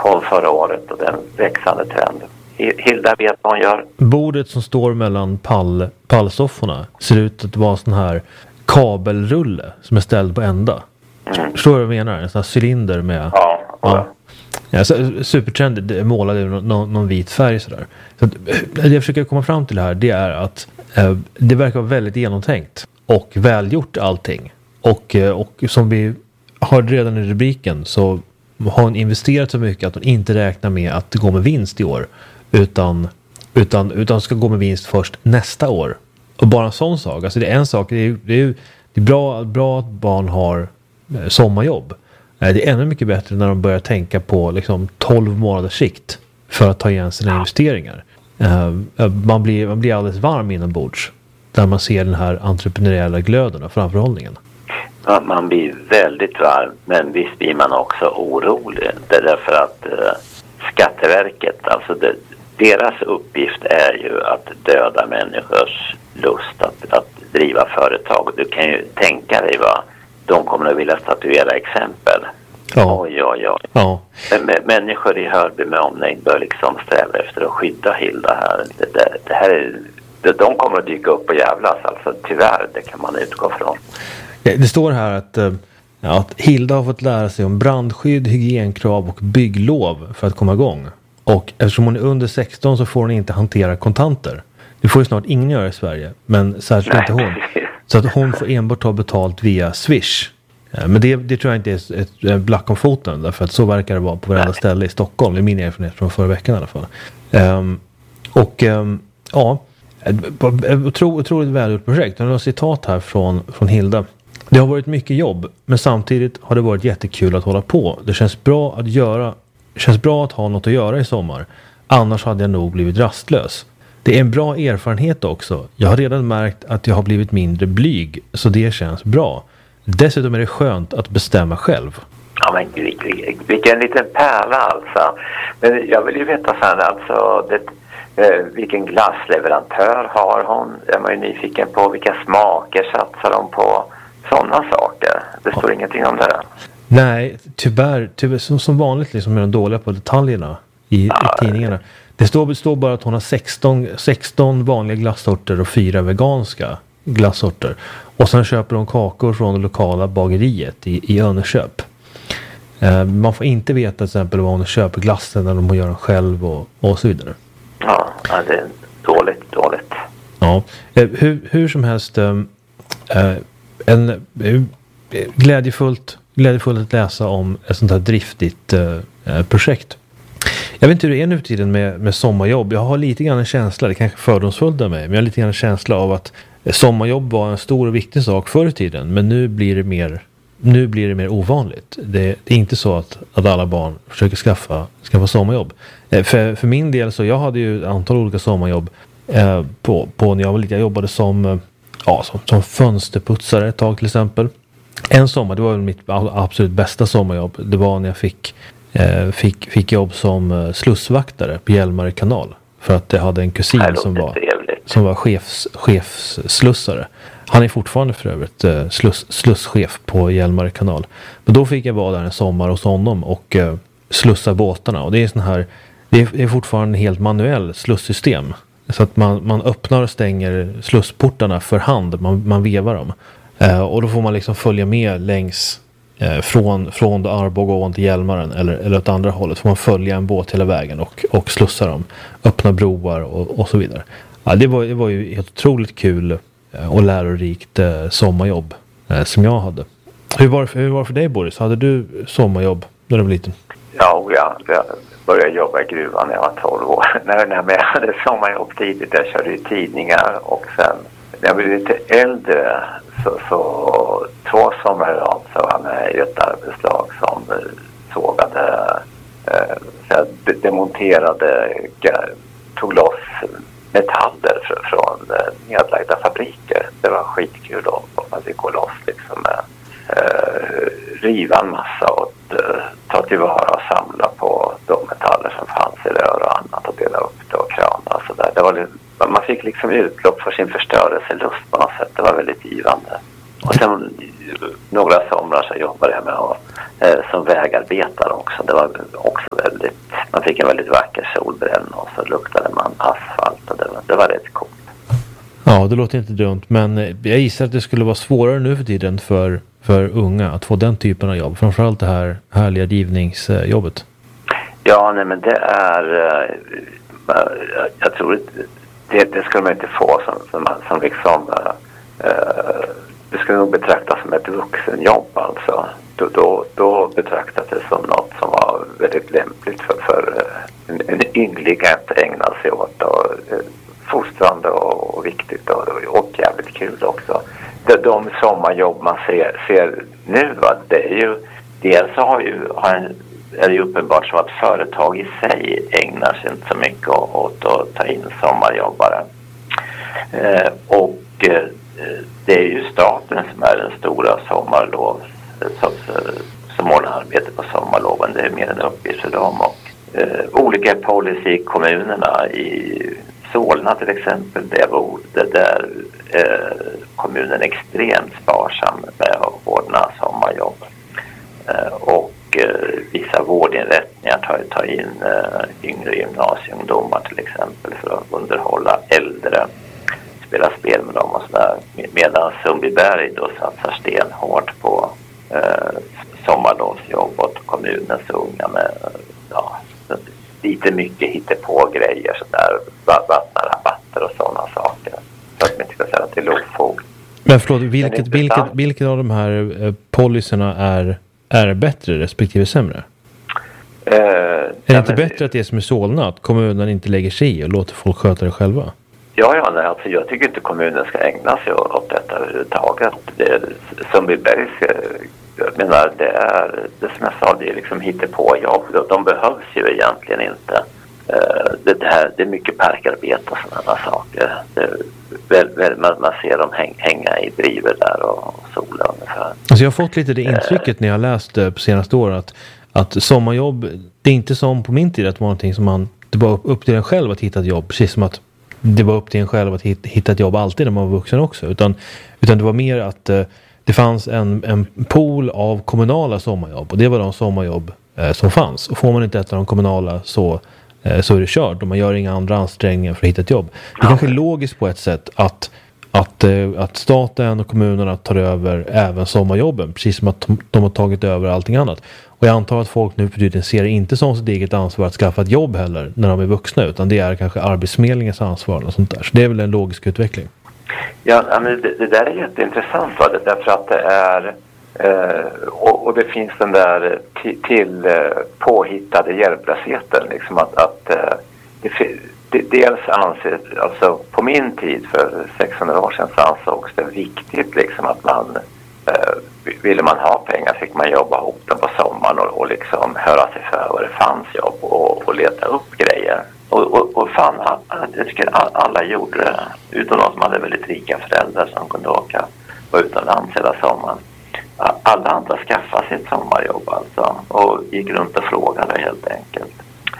koll förra året och den växande trenden. Hilda vet vad hon gör. Bordet som står mellan pallsofforna ser ut att vara sån här kabelrulle som är ställd på ända. Förstår du vad jag menar? En sån här cylinder med... Ja. Ja, supertrendigt, det är målad i någon vit färg sådär. Så det jag försöker komma fram till här, det är att det verkar vara väldigt genomtänkt och välgjort allting. Och som vi hörde redan i rubriken så har hon investerat så mycket att hon inte räknar med att gå med vinst i år. Utan ska gå med vinst först nästa år. Och bara en sån sak, alltså det är en sak, det är bra att barn har sommarjobb. Det är ännu mycket bättre när de börjar tänka på liksom 12 månaders sikt för att ta igen sina investeringar. Man blir alldeles varm inombords där man ser den här entreprenöriella glöden och framförhållningen. Man blir väldigt varm, men visst blir man också orolig. Det är därför att Skatteverket, alltså deras uppgift är ju att döda människors lust att driva företag. Du kan ju tänka dig vad de kommer att vilja statuera exempel. Ja. Oj. Ja. Människor i Hörby med omnejd bör liksom sträva efter att skydda Hilda här. Det här är, de kommer att dyka upp och jävlas, alltså tyvärr, det kan man utgå från. Det står här att Hilda har fått lära sig om brandskydd, hygienkrav och bygglov för att komma igång. Och eftersom hon är under 16 så får hon inte hantera kontanter. Det får ju snart ingen göra i Sverige, men särskilt inte hon. Så att hon får enbart ta betalt via Swish. Men det tror jag inte är ett black om foten, därför att så verkar det vara på varenda ställe i Stockholm. Det är min erfarenhet från förra veckan i alla fall. Otroligt välgjort projekt. Jag har ett citat här från Hilda. Det har varit mycket jobb, men samtidigt har det varit jättekul att hålla på. Det känns bra att ha något att göra i sommar. Annars hade jag nog blivit rastlös. Det är en bra erfarenhet också. Jag har redan märkt att jag har blivit mindre blyg, så det känns bra. Dessutom är det skönt att bestämma själv. Ja, men vilken liten pärla alltså. Men jag vill ju veta sen alltså vilken glassleverantör har hon? Jag är ju nyfiken på vilka smaker satsar de på. Sådana saker. Det står ingenting om det. Nej, tyvärr som vanligt liksom är de dåliga på detaljerna i tidningarna. Det står bara att hon har 16 vanliga glassorter och 4 veganska glassorter. Och sen köper de kakor från det lokala bageriet i Önneköp. Man får inte veta till exempel vad hon köper glassen eller om hon gör den själv och så vidare. Ja, det är dåligt. Ja, hur som helst glädjefullt att läsa om ett sånt här driftigt projekt. Jag vet inte hur det är nu för tiden med sommarjobb. Jag har lite grann en känsla, det kanske är fördomsfullt av mig, men jag har lite grann en känsla av att sommarjobb var en stor och viktig sak förr i tiden, men nu blir det mer ovanligt. Det är inte så att alla barn försöker skaffa sommarjobb. För min del så jag hade ju ett antal olika sommarjobb på när jag var liten. Jag jobbade som fönsterputsare ett tag till exempel. En sommar, det var mitt absolut bästa sommarjobb. Det var när jag fick jobb som slussvaktare på Hjälmare kanal. För att jag hade en kusin som var chefsslussare. Han är fortfarande för övrigt slusschef på Hjälmare kanal. Men då fick jag vara där en sommar hos honom och slussa båtarna. Och det är fortfarande helt manuell slussystem. Så att man öppnar och stänger slussportarna för hand. Man vevar dem. Och då får man liksom följa med längs från Arboga till Hjälmaren eller åt andra hållet. Får man följa en båt hela vägen och slussa dem. Öppna broar och så vidare. Ja, det var ju helt otroligt kul och lärorikt sommarjobb som jag hade. Hur var det för dig, Boris? Hade du sommarjobb när du var liten? Ja, jag började jobba i gruvan när jag var 12 år. När jag hade sommarjobb tidigt, jag körde i tidningar och sen när jag blev lite äldre så 2 somrar i rad så var jag med i ett arbetslag som sågade, demonterade, tog loss metaller från nedlagda fabriker. Det var skitkul att man fick gå loss liksom med riva en massa och ta tillvara och samla på de metaller som fanns i rör och annat och dela upp det och krana och sådär. Det var man fick liksom utlopp för sin förstörelselust på något sätt. Det var väldigt givande. Och sen några somrar så jobbade jag med som vägarbetare också. Det var också man fick en väldigt vacker solbränna och så luktade man asfalt och det var rätt coolt. Ja, det låter inte dumt, men jag gissar att det skulle vara svårare nu för tiden för unga att få den typen av jobb. Framförallt det här härliga givningsjobbet. Ja, nej, men det är... jag tror det skulle man inte få som liksom... det skulle nog betraktas som ett vuxenjobb alltså. Då betraktas det som något som var väldigt lämpligt för en yngling att ägna sig åt. Och, fostrande och viktigt och jävligt kul också. De sommarjobb man ser nu, va, det är ju dels är det ju uppenbart så att företag i sig ägnar sig inte så mycket åt att ta in sommarjobbare. Det är ju staten som är den stora sommarlov som ordnar arbete på sommarloven. Det är mer en uppgift för dem och olika policy i kommunerna i Solna till exempel, där kommunen är extremt sparsam med att ordna sommarjobb. Vissa vårdinrättningar tar in yngre gymnasieungdomar till exempel för att underhålla äldre, spela spel med dem och sådär. Medan Sundbyberg då satsar stenhårt på sommarlovsjobb åt kommunens unga med lite mycket hittepå grejer sådär, vattenrabatter och sådana saker. Så att man inte ska säga att det är lågfog. Men förlåt, vilket av de här policyerna är bättre respektive sämre? Är det inte bättre att det är som i Solna, att kommunen inte lägger sig i och låter folk sköta det själva? Nej, alltså jag tycker inte kommunen ska ägna sig åt detta överhuvudtaget. Sundbybergs, jag menar, det är det som jag sa, det är liksom hittepåjobb. De behövs ju egentligen inte. Det är mycket parkarbete och sådana saker. Man ser dem hänga i driver där och sola ungefär. Alltså jag har fått lite det intrycket när jag läst på senaste året att sommarjobb, det är inte som på min tid att det var någonting som det var upp till en själv att hitta ett jobb, precis som att det var upp till en själv att hitta ett jobb alltid när man var vuxen också, utan det var mer att det fanns en pool av kommunala sommarjobb och det var de sommarjobb som fanns, och får man inte ett av de kommunala så är det kört och man gör inga andra ansträngningar för att hitta ett jobb. Det är kanske logiskt på ett sätt att staten och kommunerna tar över även sommarjobben, precis som att de har tagit över allting annat. Och jag antar att folk nu för tiden ser det inte som sitt eget ansvar att skaffa ett jobb heller när de är vuxna, utan det är kanske arbetsförmedlingens ansvar och sånt där. Så det är väl en logisk utveckling. Ja, men det där är jätteintressant, va? Därför att det är och det finns den där till påhittade hjälplösheten liksom att dels anses, alltså på min tid för 600 år sedan så ansågs det viktigt liksom att man ville man ha pengar fick man jobba ihop dem på sommaren och liksom höra sig för vad det fanns jobb och leta upp grejer. Och fan, jag tycker alla gjorde det, utom de som hade väldigt rika föräldrar som kunde åka utomlands hela sommaren. Alla andra skaffade sig ett sommarjobb alltså och gick runt och frågade helt enkelt.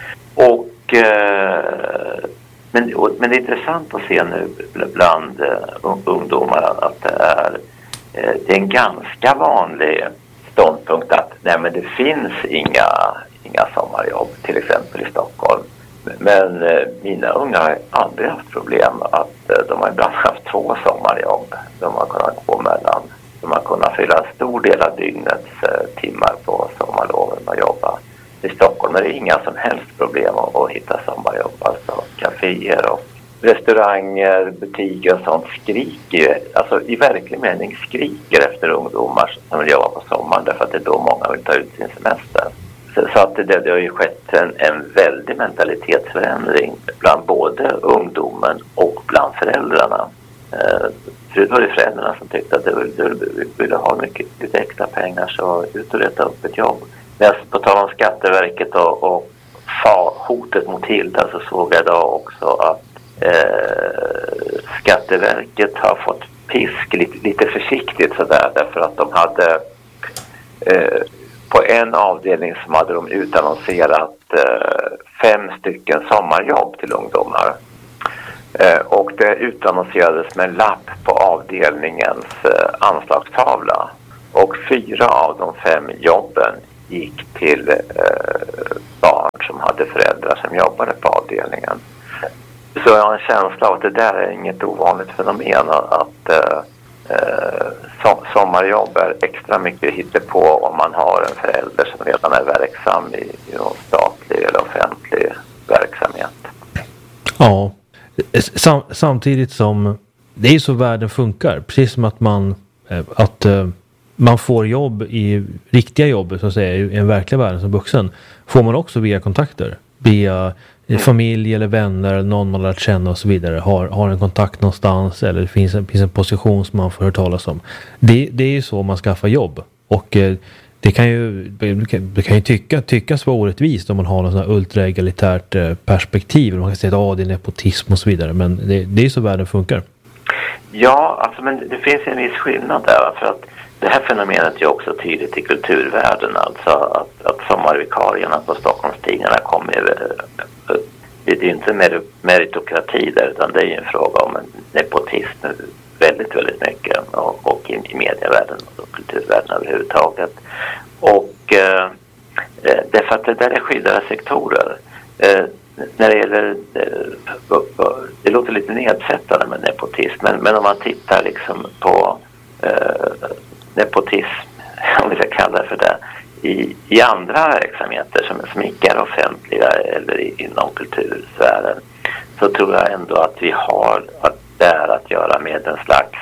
Men det är intressant att se nu bland ungdomar att det är en ganska vanlig ståndpunkt att nej, men det finns inga sommarjobb till exempel i Stockholm. Men mina unga har aldrig haft problem att de har ibland haft 2 sommarjobb. De har kunnat gå mellan. De har kunnat fylla en stor del av dygnets timmar på sommarloven och jobba. I Stockholm är det inga som helst problem att hitta sommarjobb. Alltså kaféer och restauranger, butiker och sånt skriker, alltså i verklig mening skriker efter ungdomar som vill jobba på sommaren, därför att det är då många vill ta ut sin semester. Så att det har ju skett en väldig mentalitetsförändring bland både ungdomen och bland föräldrarna. Förut var det föräldrarna som tyckte att de ville ha mycket extra pengar, så ut och rätta upp ett jobb. Men på tal om Skatteverket och hotet mot Hilda, så såg jag idag också att Skatteverket har fått pisk lite försiktigt sådär, därför att de hade på en avdelning som hade de utannonserat 5 stycken sommarjobb till ungdomar. Och det utannonserades med en lapp på avdelningens anslagstavla. Och 4 av de 5 jobben gick till barn som hade föräldrar som jobbade på avdelningen. Så jag har en känsla av att det där är inget ovanligt fenomen, att sommarjobb är extra mycket hittepå om man har en förälder som redan är verksam i någon statlig eller offentlig verksamhet. Ja, samtidigt som det är så världen funkar, precis som att man får jobb i riktiga jobb så att säga, i en verklig världen som vuxen, får man också via kontakter, via familj eller vänner, någon man lärt känna och så vidare, har en kontakt någonstans, eller det finns en position som man får höra talas om. Det är ju så man skaffar jobb, och det kan ju tyckas vara orättvist om man har något sånt här ultraegalitärt perspektiv. Man kan säga att det är nepotism och så vidare, men det är så världen funkar. Ja, alltså, men det finns en viss skillnad där, för att det här fenomenet är också tydligt i kulturvärlden, alltså att sommarvikarierna på Stockholmstidningarna kommer. Det är inte meritokrati där, utan det är en fråga om en nepotism väldigt, väldigt mycket, och i medievärlden och kulturvärlden överhuvudtaget. Och därför att det där är skyddade sektorer. När det gäller, det låter lite nedsättande med nepotism, men om man tittar liksom på nepotism, om vi ska kalla det för det, i andra verksamheter som icke är offentliga eller inom kultursfären, så tror jag ändå att vi har att göra med en slags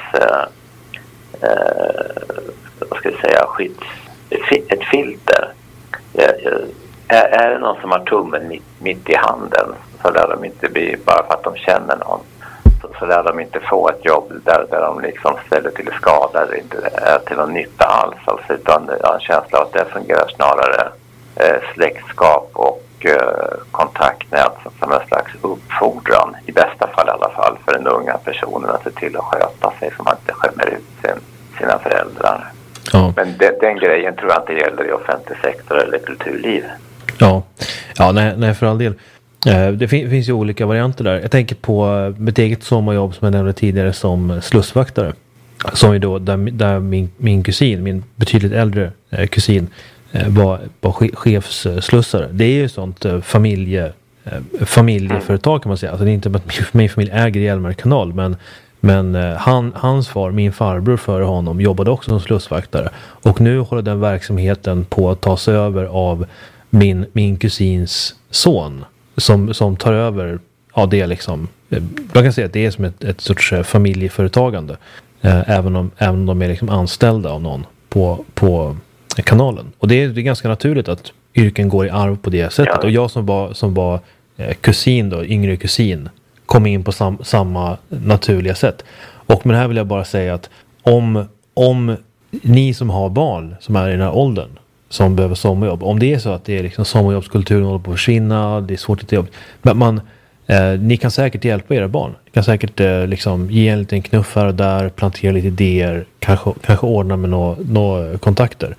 vad ska jag säga, ett filter. Är det någon som har tummen mitt i handen, så lär de inte bli, bara för att de känner någon, så lär de inte få ett jobb där de liksom ställer till skada eller inte är till någon nytta alls. Alltså, utan jag har en känsla av att det fungerar snarare släktskap och kontaktnät som en slags uppfordran, i bästa fall i alla fall, för den unga personen att se till att sköta sig så man inte skämmer ut sina föräldrar. Ja. Men den grejen tror jag inte gäller i offentlig sektor eller kulturliv. Ja, nej för all del. Det finns ju olika varianter där. Jag tänker på mitt eget sommarjobb som jag nämnde tidigare som slussvaktare. Som ju då, där min kusin, min betydligt äldre kusin, var chefsslussare. Det är ju sånt familjeföretag kan man säga. Alltså det är inte att min familj äger Hjälmare kanal, men hans far, min farbror före honom, jobbade också som slussvaktare. Och nu håller den verksamheten på att ta sig över av min kusins son. Som tar över, det liksom, man kan säga att det är som ett sorts familjeföretagande, även om de är liksom anställda av någon på kanalen. Och det är ganska naturligt att yrken går i arv på det sättet. Ja. Och jag som var kusin då, yngre kusin, kom in på samma naturliga sätt. Och med det här vill jag bara säga att om ni som har barn som är i den här åldern, som behöver sommarjobb, om det är så att det är liksom sommarjobbskulturen håller på att försvinna, det är svårt att jobba, men ni kan säkert hjälpa era barn. Ni kan säkert liksom ge en liten knuff här och där, plantera lite idéer, kanske ordna med några kontakter.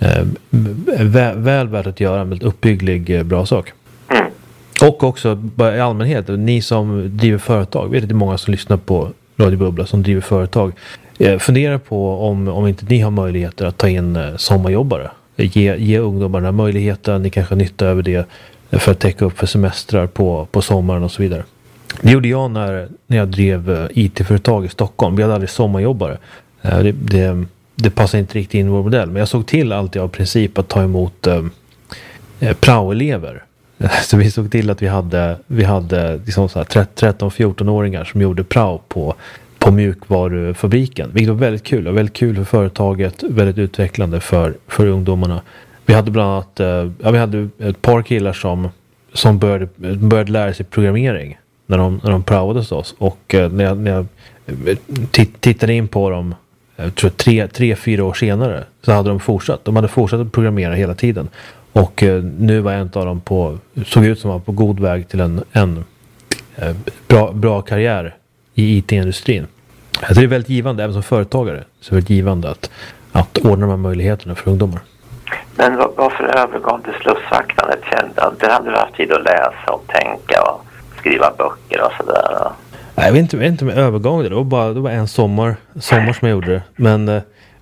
Väl värt att göra, en väldigt uppbygglig bra sak. Och också i allmänhet, ni som driver företag, vet att det är många som lyssnar på Radio Bubbla som driver företag. Fundera på om inte ni har möjligheter att ta in sommarjobbare. Ge ungdomar den här möjligheten. Ni kanske har nytta över det för att täcka upp för semestrar på sommaren och så vidare. Det gjorde jag när jag drev IT-företag i Stockholm. Vi hade aldrig sommarjobbare. Det passade inte riktigt in i vår modell. Men jag såg till alltid av princip att ta emot prao-elever. Så vi såg till att vi hade liksom så här 13-14-åringar som gjorde prao på mjukvarufabriken. Vilket var väldigt kul. Och väldigt kul för företaget. Väldigt utvecklande för ungdomarna. Vi hade bland annat vi hade ett par killar som började lära sig programmering när de praoade hos oss. Och när jag tittade in på dem, jag tror 3-4 år senare, så hade de fortsatt. De hade fortsatt att programmera hela tiden. Och nu var en av dem såg ut som var på god väg till en bra karriär i IT-industrin. Jag tror det är väldigt givande, även som företagare, så är det väldigt givande att ordna de här möjligheterna för ungdomar. Men varför övergav du slussvaktandet? Det hade du haft tid att läsa och tänka och skriva böcker och sådär. Nej, jag vet inte med övergång. Det var en sommar som jag gjorde det. Men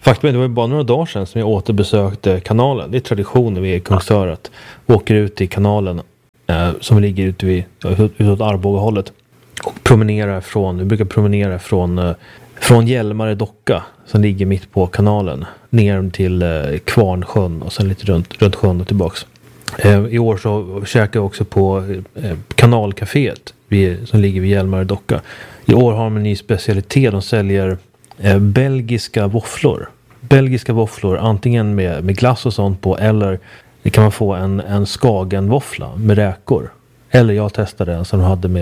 Faktum är det var bara några dagar sedan som jag återbesökte kanalen. Det är tradition när vi är i Kungsör att åker ut i kanalen som ligger utåt Arboga-hållet och vi brukar promenera från Hjälmare docka som ligger mitt på kanalen ner till Kvarnsjön och sen lite runt sjön och tillbaks. I år så käkar jag också på kanalcaféet som ligger vid Hjälmare docka. I år har de en ny specialitet. De säljer belgiska våfflor, antingen med glass och sånt på, eller det kan man få en skagenvåffla med räkor. Eller jag testade en som de hade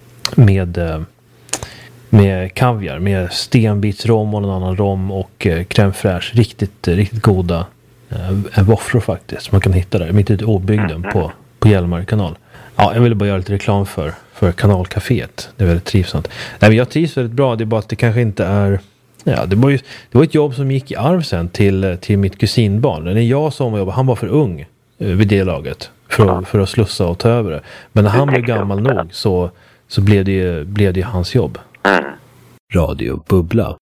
med kaviar, med stenbitsrom och en annan rom och crème fraîche. Riktigt goda våfflor faktiskt som man kan hitta där mitt ute i Åbygden på Hjälmare kanal. Ja, jag ville bara göra lite reklam för kanalcaféet. Det är väldigt trivsamt. Nej, men jag trivs väldigt bra. Det är bara att det kanske inte är... Ja, det var ett jobb som gick i arv sen till mitt kusinbarn. När jag sommarjobbade, han var för ung vid det laget för att slussa och ta över det. Men när han blev gammal nog så blev det hans jobb. Radio Bubbla.